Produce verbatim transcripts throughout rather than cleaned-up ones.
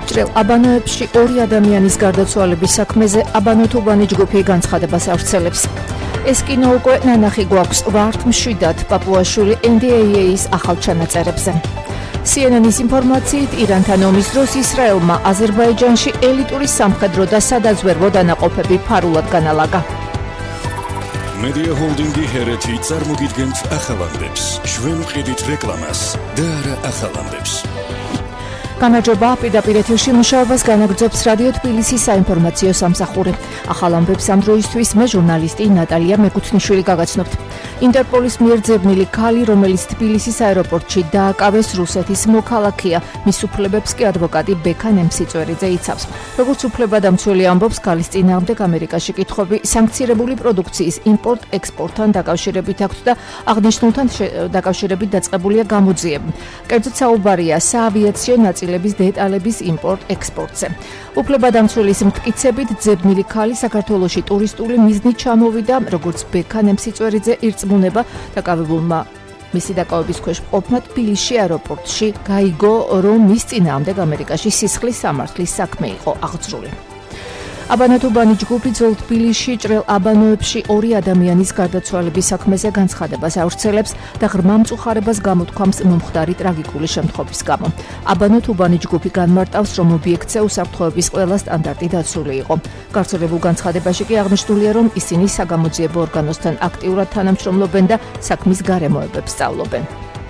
ჭრელ აბანოებში ორი ადამიანის გარდაცვალების საქმეზე აბანო-თუბანი ჯგუფი განცხადებას ავრცელებს. ეს კინო უკვე ნანახი გვაქვს ვართ მშვიდად პაპუაშვილი ენ დი эй эй-ის ახალ ჩანაწერებზე. სი ენ ენ-ის ინფორმაციით, ირანთან ომის დროს ისრაელმა აზერბაიჯანში ელიტური სამხედრო და სადაზვერვო დანაყოფები ფარულად განალაგა. Media Holding-ი ჰერეთი წარმოგიდგენთ ახალამდებს. ჩვენ ვყიდით რეკლამას და არა ახალამდებს. გამარჯობა, პირდაპირ ეთერში მუშაობას განაგრძობს რადიო თბილისის საინფორმაციო სამსახური. ახალამდებს ამ დროისთვის მე ჟურნალისტი ნატალია მეკუთვნიშვილი გაგაცნობთ. ინტერპოლის მიერ ძებნილი ქალი, რომელიც თბილისის აეროპორტში დააკავეს რუსეთის მოქალაქეა, მის უფლებებს კი ადვოკატი ბექა ნემსიწვერიძე იცავს. როგორც უფლებადამცველი ამბობს, ქალის წინააღმდეგ ამერიკაში კითხვები სანქცირებული პროდუქციის იმპორტ-ექსპორტთან დაკავშირებით აქვთ და აღნიშნულთან დაკავშირებით დაწყებულია გამოძიება. კერძოდ საუბარია საავიაციო ნაწილების დეტალების იმპორტ-ექსპორტზე. უფლებადამცველის მტკიცებით, ძებნილი ქალი საქართველოში ტურისტული მიზნით ჩამოვიდა, როგორც ბექა ნემსიწვერიძე ირწმუნება, დაკავებულმა მისი დაკავების ქვეშ ყოფნა თბილისში აეროპორტში გაიგო, რომ მის წინააღმდეგ ამერიკაში სისხლის სამართლის საქმე იყო აღძრული. აბანო-თუბანი ჯგუფი ძველ თბილისში ჭრელ აბანოებში ორი ადამიანის გარდაცვალების საქმეზე განცხადებას ავრცელებს და ღრმა მწუხარებას გამოთქვამს მომხდარი ტრაგიკული შემთხვევის გამო. აბანო-თუბანი ჯგუფი განმარტავს, რომ ობიექტზე უსაფრთხოების ყველა სტანდარტი დაცული იყო. გავრცელებულ განცხადებაში კი აღნიშნულია, რომ ისინი საგამოძიებო ორგანოსთან აქტიურად თანამშრომლობენ და საქმის გარემოებებს სწავლობენ.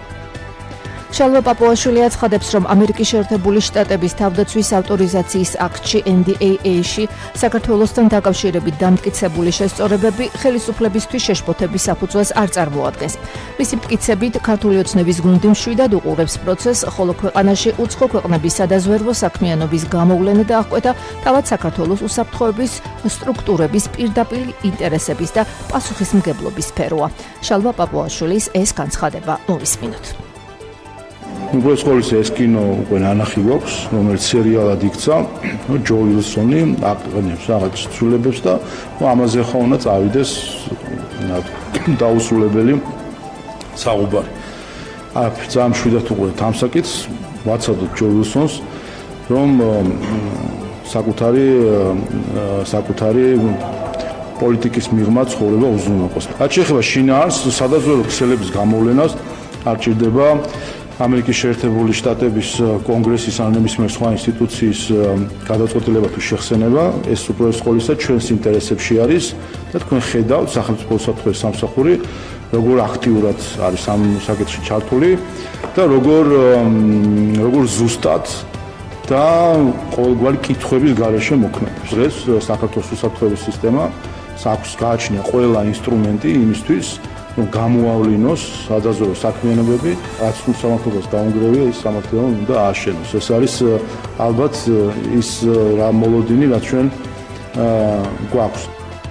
შალვა პაპუაშვილი აცხადებს, რომ ამერიკის შეერთებული შტატების თავდაცვის ავტორიზაციის აქტში ენ დი эй эй-ში საქართველოსთან დაკავშირებით დამტკიცებული შესწორებები ხელისუფლებისთვის შეშფოთების საფუძველს არ წარმოადგენს. მისი მტკიცებით, ქართული ოცნების გუნდი მშვიდად უყურებს პროცესს, ხოლო ქვეყანაში უცხო ქვეყნების სადაზვერვო საქმიანობის გამოვლენა და აღკვეთა თავად საქართველოს უსაფრთხოების სტრუქტურების პირდაპირ ინტერესების და პასუხისმგებლობის სფეროა. შალვა პაპუაშვილის ეს განცხადება მოვისმინოთ. უბრალოდ ყოველთვის ეს კინო უკვე ნანახი გვაქვს, რომელიც სერიალად იქცა, ჯო უილსონი აყენებს რაღაც ცვლილებებს და ამაზე ხო უნდა წავიდეს დაუსრულებელი საუბარი. აქ ძალიან მშვიდად უყურეთ ამ საკითხს, ვაცადოთ ჯო უილსონს, რომ საკუთარი საკუთარი პოლიტიკის მიღმა ცხოვრება უზრუნველყოს. რაც შეეხება შინაარს, სადაზვერვო ქსელების გამოვლენას არ ჭირდება ამერიკის შეერთებული შტატების კონგრესის ან ნებისმიერ სხვა ინსტიტუციის გადაწყვეტილება თუ შეხსენება, ეს უპირველეს ყოვლისა ჩვენს ინტერესებში არის და თქვენ ხედავთ სახელმწიფო უსაფრთხოების სამსახური როგორ აქტიურად არის ამ საკითხში ჩართული და როგორ როგორ ზუსტად და ყოველგვარი კითხვების გარეშე მოქმედებს. დღეს საქართველოს უსაფრთხოების სისტემა აქვს გააჩნია ყველა ინსტრუმენტი იმისთვის, რომ გამოავლინოს სადაზვერვო საქმიანობები, რაც თუ სამართლობას დაუნგრევია, ის სამართლიანობა უნდა ააშენოს. ეს არის ალბათ ის რა მოლოდინი, რაც ჩვენ გვაქვს.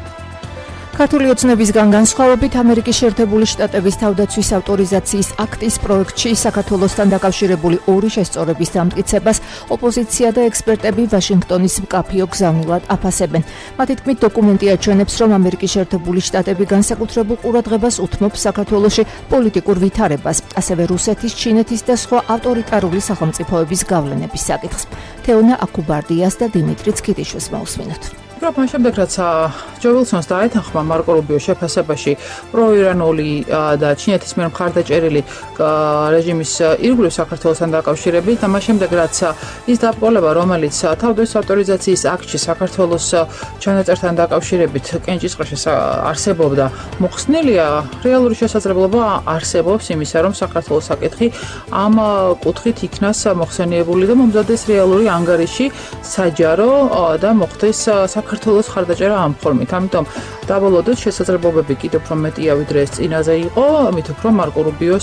ქართული ოცნებისგან განსხვავებით, ამერიკის შეერთებული შტატების თავდაცვის ავტორიზაციის აქტის პროექტში საქართველოსთან დაკავშირებული ორი შესწორების დამტკიცებას ოპოზიცია და ექსპერტები ვაშინგტონის მკაფიო გზავნილად აფასებენ. მათი თქმით, დოკუმენტი აჩვენებს, რომ ამერიკის შეერთებული შტატები განსაკუთრებულ ყურადღებას უთმობს საქართველოში პოლიტიკურ ვითარებას, ასევე რუსეთის, ჩინეთის და სხვა ავტორიტარული სახელმწიფოების გავლენების საკითხს. თეონა აკუბარდიას და დიმიტრი ცქიტიშვილს მოусმინოთ. პროფან შემდეგ რაც ჯო უილსონს დაეთანხმა მარკო რუბიოს შეფასებაში პროირანული და ჩინეთის მიერ მხარდაჭერილი რეჟიმის ირგვლივ საქართველოსთან დაკავშირებით და მას შემდეგ რაც ის დაბრკოლება, რომელიც თავდაცვის ავტორიზაციის აქტში საქართველოს ჩანაწერთან დაკავშირებით კენჭისყრაში არსებობდა, მოხსნილია, რეალური შესაძლებლობა არსებობს იმისა, რომ საქართველოს საკითხი ამ კუთხით იქნას მოხსენიებული და მომზადდეს რეალური ანგარიში საჯარო და მოხდეს საქართველოს ხარდაჭერა ამ ფორმით. ამიტომ დაბოლოდოთ შესაძლებლობები კიდევ უფრო მეტია, ვიდრე ეს წინაზე იყო, ამით უფრო მარკო რუბიოს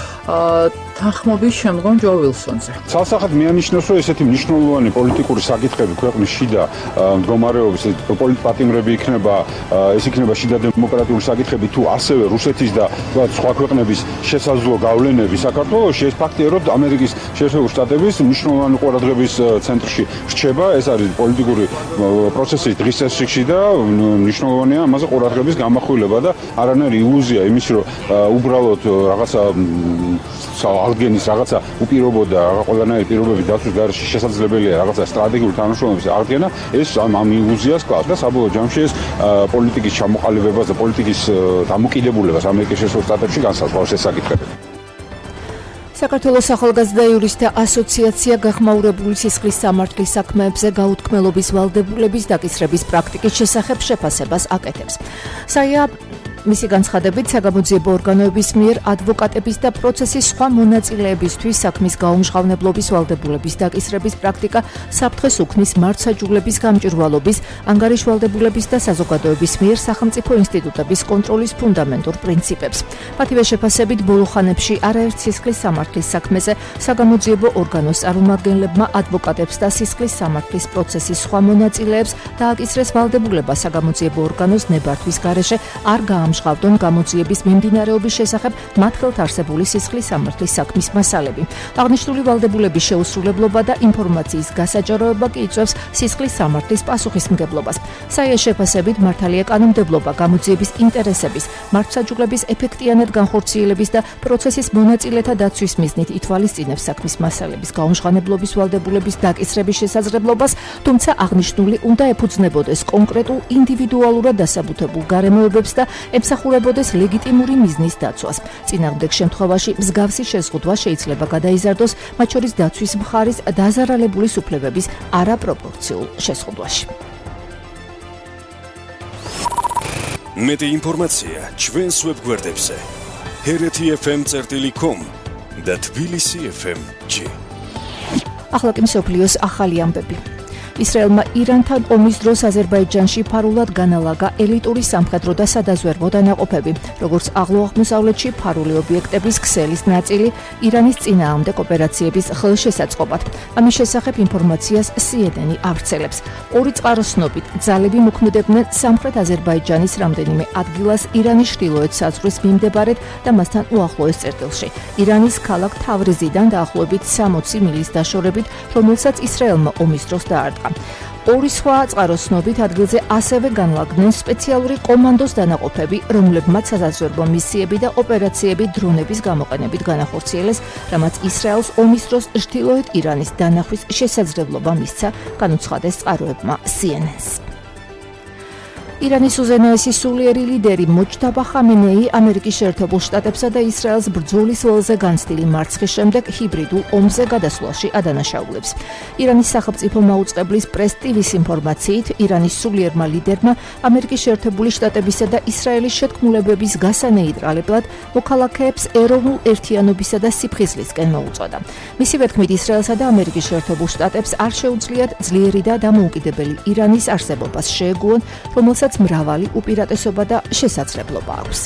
თანხმობის შემდგომ ჯო უილსონზე. ცალსახად მიანიშნოს, რომ ესეთი მნიშვნელოვანი პოლიტიკური საკითხები ქვეყნის შიდა მდგომარეობის პოლიტპატიმრები იქნება, ეს იქნება შიდა დემოკრატიული საკითხები თუ ასევე რუსეთის და სხვა ქვეყნების შესაძლო გავლენები საქართველოში, ეს ფაქტია, რომ ამერიკის შეერთებული შტატების მნიშვნელოვანი ყურადღების ცენტრში რჩება, ეს არის პოლიტიკური პროცესი დღის წესრიგში და მნიშვნელოვანია ამაზე ყურადღების გამახვილება და არანაირი ილუზია იმის, რომ უბრალოდ რაღაცა აღდგენის რაღაცა უპირობო და ყველანაირი პირობების დაცვის გარეშე შესაძლებელია რაღაცა სტრატეგიული თანამშრომლობის აღდგენა, ეს ამ ილუზიას კლავს და საბოლოო ჯამში ეს პოლიტიკის ჩამოყალიბებას და პოლიტიკის დამოკიდებულებას ამერიკის შეერთებულ შტატებში განსაზღვრავს ეს საკითხები. საქართველოს ახალგაზრდა იურისტთა ასოციაცია გახმაურებული სისხლის სამართლის საქმეებზე გაუთქმელობის ვალდებულების დაკისრების პრაქტიკის შესახებ შეფასებას აკეთებს. საია მისი განცხადებით საგამოძიებო ორგანოების მიერ ადვოკატების და პროცესის სხვა მონაწილეებისთვის საქმის გაუმჟღავნებლობის ვალდებულების დაკისრების პრაქტიკა საფრთხეს უქმნის მართლმსაჯულების გამჭვირვალობის, ანგარიშვალდებულების და საზოგადოების მიერ სახელმწიფო ინსტიტუტების კონტროლის ფუნდამენტურ პრინციპებს. მათივე შეფასებით ბოლო ხანებში არაერთ სისხლის სამართლის საქმეზე საგამოძიებო ორგანოს წარმომადგენლებმა ადვოკატებს და სისხლის სამართლის პროცესის სხვა მონაწილეებს დააკისრეს ვალდებულება საგამოძიებო ორგანოს ნებართვის გარეშე არ გაამჟღავნეს გამჟღავნონ გამოძიების მიმდინარეობის შესახებ მათ ხელთ არსებული სისხლის სამართლის საქმის მასალები. აღნიშნული ვალდებულების შეუსრულებლობა და ინფორმაციის გასაჯაროება კი იწვევს სისხლის სამართლის პასუხისმგებლობას. საიას შეფასებით მართალია კანონმდებლობა გამოძიების ინტერესების, მართლმსაჯულების ეფექტიანად განხორციელების და პროცესის მონაწილეთა დაცვის მიზნით ითვალისწინებს საქმის მასალების გაუმჟღავნებლობის ვალდებულების დაკისრების შესაძლებლობას, თუმცა აღნიშნული უნდა ეფუძნებოდეს კონკრეტულ ინდივიდუალურად დასაბუთებულ გარემოებებს და ემსახურებოდეს ლეგიტიმური მიზნის დაცვას. წინააღმდეგ შემთხვევაში მსგავსი შეზღუდვა შეიძლება გადაიზარდოს მათ შორის დაცვის მხარის დაზარალებული უფლებების არაპროპორციულ შეზღუდვაში. მეტი ინფორმაცია ჩვენს ვებგვერდებზე ჰერეთი ეფ ემ წერტილი კომ და თბილისი ეფ ემ ჯი. ახლა კი მსოფლიოს ახალი ამბები. ისრაელმა ირანთან ომის დროს აზერბაიჯანში ფარულად განალაგა ელიტური სამხედრო და სადაზვერვო დანაყოფები, როგორც ახლო აღმოსავლეთში ფარული ობიექტების ქსელის ნაწილი ირანის წინააღმდეგ ოპერაციების ხელშესაწყობად. ამის შესახებ ინფორმაციას სი ენ ენი ავრცელებს. ორი წყაროს ცნობით ძალები მოქმედებდნენ სამხრეთ აზერბაიჯანის რამდენიმე ადგილას ირანის ჩრდილოეთ საზღვრის მიმდებარედ და მასთან უახლოეს წერტილში. ირანის ქალაქ თავრიზიდან დაახლოებით სამოცი მილის დაშორებით, რომელსაც ისრაელმა ომის დროს დაარტყა. ორი სხვა წყაროს ცნობით ადგილზე ასევე განლაგდნენ სპეციალური კომანდოს დანაყოფები, რომლებმაც საზაზვერვო მისიები და ოპერაციები დრონების გამოყენებით განახორციელეს, რამაც ისრაელს ომის დროს ჩრდილოეთ ირანის დანახვის შესაძლებლობა მისცა, განუცხადეს წყაროებმა სი ენ ენს. ირანის უზენაესი სულიერი ლიდერი მოჯთაბა ხამენეი ამერიკის შეერთებულ შტატებსა და ისრაელს ბრძოლის ველზე განცდილი მარცხის შემდეგ ჰიბრიდულ ომზე გადასვლაში ადანაშაულებს. ირანის სახელმწიფო მაუწყებლის პრეს-ტივის ინფორმაციით, ირანის სულიერმა ლიდერმა ამერიკის შეერთებული შტატებისა და ისრაელის შეთქმულებების გასანეიტრალებლად მოქალაქეებს ეროვნულ ერთიანობისა და სიფხიზლისკენ მოუწოდა. მისივე თქმით, ისრაელსა და ამერიკის შეერთებულ შტატებს არ შეუძლიათ ძლიერი და დამოუკიდებელი ირანის არსებობას შეეგუონ, რომელსაც მრავალი უპირატესობა და შესაძლებლობა აქვს.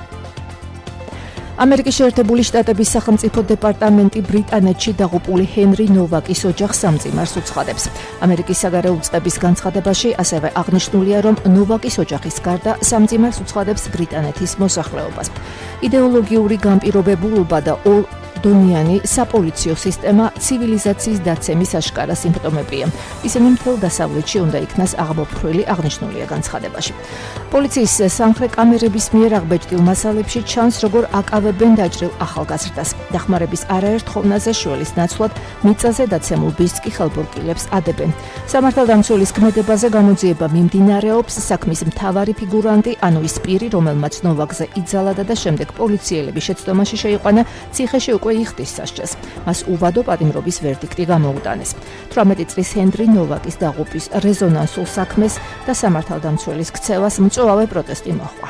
ამერიკის შეერთებული შტატების სახელმწიფო დეპარტამენტი ბრიტანეთში დაღუპული ჰენრი ნოვაკის ოჯახს სამძიმარს უცხადებს. ამერიკის საგარეო უწყების განცხადებაში ასევე აღნიშნულია, რომ ნოვაკის ოჯახის გარდა სამძიმარს უცხადებს ბრიტანეთის მოსახლეობას. იდეოლოგიური განპირობებულობა და ორ დონიანი საპოლიციო სისტემა ცივილიზაციის დაცემის აშკარა სიმპტომებია. ისინი მთელ დასავლეთში უნდა იქნას აღმოფრქვილი, აღნიშნულია განცხადებაში. პოლიციის სამხრეთ კამერების მიერ აღბეჭდილ მასალებში ჩანს, როგორ აკავებენ დაჭრილ ახალგაზრდას. დახმარების არაერთ ხოვნაზე შველის ნაცვლად მიწაზე დაცემულ ბისკი ხელბორკილებს ადებენ. სამართალდამცველის ქმედებაზე გამოძიება მიმდინარეობს. საქმის მთავარი ფიგურანტი, ანუ ის პირი, რომელმაც ნოვაკზე იძალადა და შემდეგ პოლიციელების შეცდომაში შეიყვანა, ციხეში უკვე იხდის სასჯელს. მას უვადო პატიმრობის ვერდიქტი გამოუტანეს. თვრამეტი წლის ჰენრი ნოვაკის დაღუპვის რეზონანსულ საქმეს და სამართალდამცველის ქცევას მწვავე პროტესტი მოჰყვა.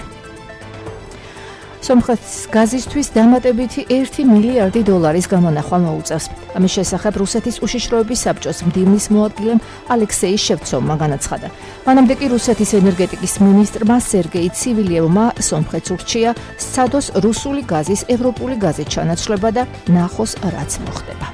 სომხეთის გაზისთვის დამატებითი ერთი მილიარდი დოლარის გამონახვა მოუწევს. ამის შესახებ რუსეთის უშიშროების საბჭოს მდივნის მოადგილემ ალექსეი შევცოვმა განაცხადა. მანამდე კი რუსეთის ენერგეტიკის მინისტრმა სერგეი ცივილიევმა სომხეთს ურჩია სცადოს რუსული გაზის ევროპული გაზით ჩანაცვლება და ნახოს რაც მოხდება.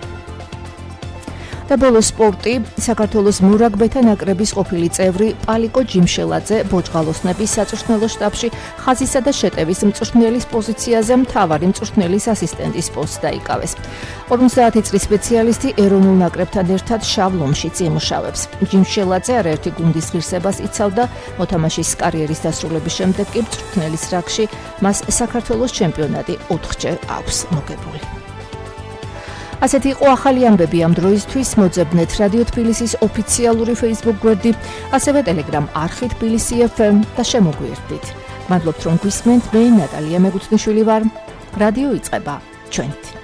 და ბოლო სპორტი, საქართველოს მურაგბეთა ნაკრების ყოფილი წევრი პალიკო ჯიმშელაძე ბოჭღალოსნების საწვრთნელო შტაბში ხაზისა და შეტევის მწვრთნელის პოზიციაზე მთავარი მწვრთნელის ასისტენტის პოსტს დაიკავეს. ორმოცდაათი წლის სპეციალისტი ეროვნულ ნაკრებთან ერთად შავ ლომშიც იმუშავებს. ჯიმშელაძე არაერთი გუნდის ღირსებას იცავდა, მოთამაშის კარიერის დასრულების შემდეგ კი მწვრთნელის რანგში მას საქართველოს ჩემპიონატი ოთხჯერ აქვს მოგებული. ასეთი იყო ახალი ამბები ამ დროისთვის. მოძებნეთ რადიო თბილისის ოფიციალური Facebook გვერდი, ასევე Telegram არხი თბილისი ეფ ემ და შემოგვიერთდით. მადლობთ რომ გვისმენთ. მე ნატალია მეგუთნიშვილი ვარ. რადიო იწყება ჩვენით.